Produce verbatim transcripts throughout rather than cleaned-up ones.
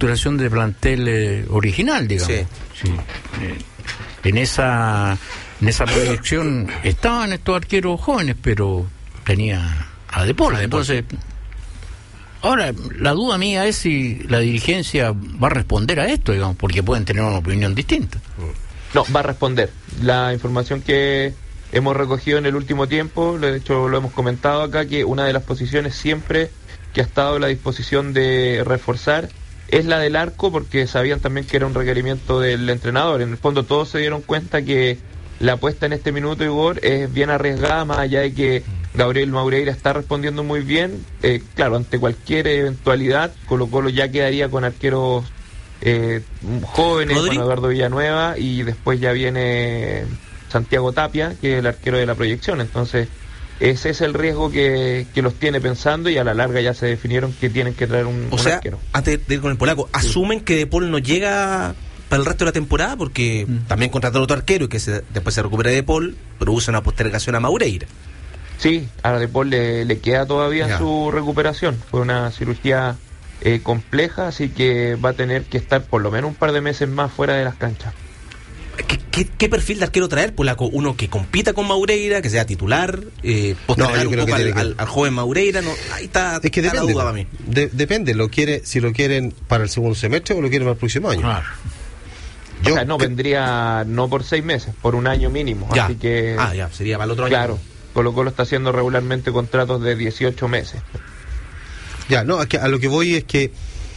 reestructuración de plantel eh, original, digamos. Sí. Sí. Eh, en esa en esa proyección estaban estos arqueros jóvenes, pero tenía a De Paul. Entonces, ahora, la duda mía es si la dirigencia va a responder a esto, digamos, porque pueden tener una opinión distinta. No, va a responder. La información que hemos recogido en el último tiempo, de hecho lo hemos comentado acá, que una de las posiciones siempre que ha estado a la disposición de reforzar es la del arco, porque sabían también que era un requerimiento del entrenador. En el fondo todos se dieron cuenta que la apuesta en este minuto, Igor, es bien arriesgada, más allá de que Gabriel Maureira está respondiendo muy bien. Eh, claro, ante cualquier eventualidad, Colo Colo ya quedaría con arqueros eh, jóvenes, ¿Rodri? Con Eduardo Villanueva, y después ya viene Santiago Tapia, que es el arquero de la proyección. Entonces, ese es el riesgo que, que los tiene pensando, y a la larga ya se definieron que tienen que traer un, o un sea, arquero. Antes de ir con el polaco, sí. ¿Asumen que De Paul no llega para el resto de la temporada? Porque mm. también contrataron otro arquero y que se, después se recupera De Paul, pero usa una postergación a Maureira. Sí, a De Paul le, le queda todavía ya. su recuperación. Fue una cirugía eh, compleja, así que va a tener que estar por lo menos un par de meses más fuera de las canchas. ¿Qué, qué, qué perfil de arquero traer, Polaco? Uno que compita con Maureira, que sea titular, eh, postergar no, un poco al, que... al, al joven Maureira. No, ahí está, es que está depende, la duda para mí. De, depende, lo quiere, si lo quieren para el segundo semestre o lo quieren para el próximo año. Claro. Yo, o sea, no, que... vendría no por seis meses, por un año mínimo. Ya. Así que, ah, ya, sería para el otro año. Claro, Colo Colo está haciendo regularmente contratos de dieciocho meses. Ya, no, es que a lo que voy es que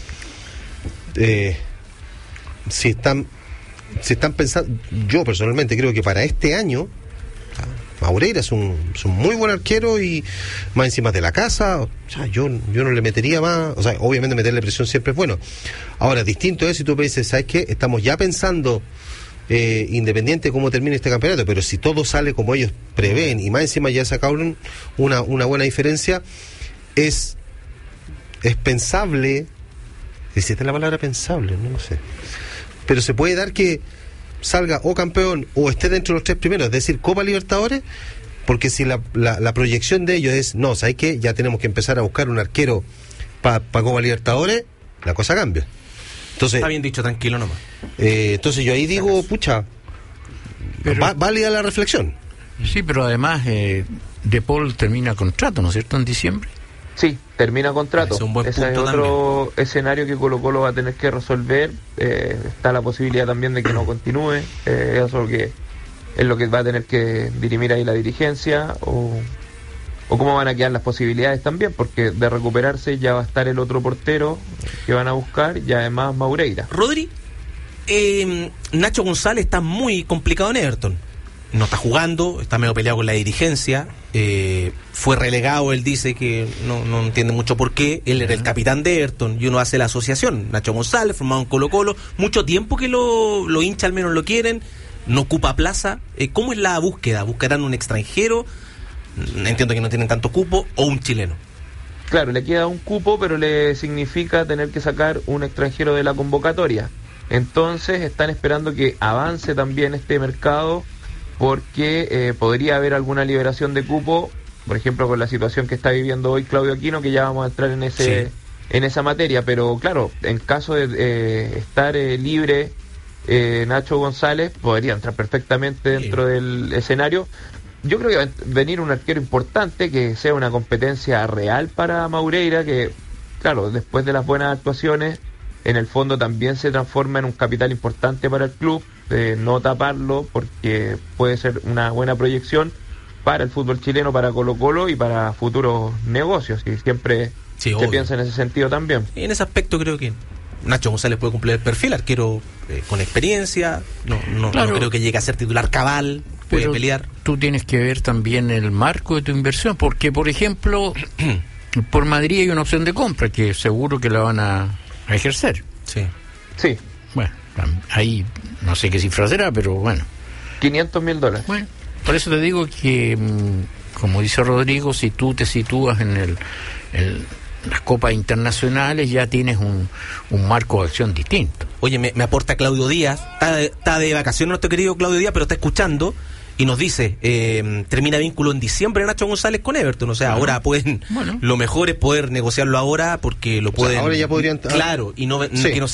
eh, si están si están pensando, yo personalmente creo que para este año Maureira es un, es un muy buen arquero y más encima de la casa, o sea, yo, yo no le metería más, o sea, obviamente meterle presión siempre es bueno. Ahora, distinto es si tú me dices, ¿sabes qué? Estamos ya pensando eh, independiente de cómo termine este campeonato, pero si todo sale como ellos prevén y más encima ya sacaron una, una buena diferencia, es es pensable, existe la palabra pensable, no, no sé, pero se puede dar que salga o campeón o esté dentro de los tres primeros, es decir, Copa Libertadores, porque si la, la, la proyección de ellos es, no, ¿sabes qué? Ya tenemos que empezar a buscar un arquero para pa Copa Libertadores, la cosa cambia. Entonces, está bien dicho, tranquilo nomás. Eh, entonces yo ahí digo, pucha, pero, va, válida la reflexión. Sí, pero además eh, De Paul termina contrato, ¿no es cierto?, en diciembre. Sí, termina contrato. Es un buen Ese punto es otro también. escenario que Colo Colo va a tener que resolver. Eh, está la posibilidad también de que no continúe. Eh, eso es lo que es lo que va a tener que dirimir ahí la dirigencia, o, o cómo van a quedar las posibilidades también, porque de recuperarse ya va a estar el otro portero que van a buscar, y además Maureira. Rodri, eh, Nacho González está muy complicado en Everton. No está jugando, está medio peleado con la dirigencia, eh, fue relegado, él dice que no, no entiende mucho por qué, él era el capitán de Everton y uno hace la asociación, Nacho González, formado en Colo Colo, mucho tiempo que lo, lo hincha, al menos lo quieren, no ocupa plaza. Eh, ¿cómo es la búsqueda? ¿Buscarán un extranjero? Entiendo que no tienen tanto cupo, o un chileno. Claro, le queda un cupo, pero le significa tener que sacar un extranjero de la convocatoria. Entonces están esperando que avance también este mercado, porque eh, podría haber alguna liberación de cupo, por ejemplo con la situación que está viviendo hoy Claudio Aquino, que ya vamos a entrar en ese sí. en esa materia, pero claro, en caso de eh, estar eh, libre eh, Nacho González, podría entrar perfectamente dentro sí. del escenario. Yo creo que va a venir un arquero importante, que sea una competencia real para Maureira, que claro, después de las buenas actuaciones, en el fondo también se transforma en un capital importante para el club, de no taparlo, porque puede ser una buena proyección para el fútbol chileno, para Colo Colo y para futuros negocios, y siempre sí, se obvio. piensa en ese sentido también. Y en ese aspecto creo que Nacho González puede cumplir el perfil, arquero eh, con experiencia, no, no, claro. no creo que llegue a ser titular cabal, puede pero pelear. Tú tienes que ver también el marco de tu inversión, porque por ejemplo por Madrid hay una opción de compra que seguro que la van a, a ejercer. Sí. Sí. Bueno, ahí no sé qué cifra será, pero bueno. quinientos mil dólares. Bueno, por eso te digo que, como dice Rodrigo, si tú te sitúas en el, el las copas internacionales, ya tienes un, un marco de acción distinto. Oye, me, me aporta Claudio Díaz, está de, está de vacaciones nuestro querido Claudio Díaz, pero está escuchando y nos dice, eh, termina vínculo en diciembre Nacho González con Everton, o sea, bueno, ahora pueden, bueno. lo mejor es poder negociarlo ahora, porque lo pueden... O sea, ahora ya podrían... Claro, y no, sí. que no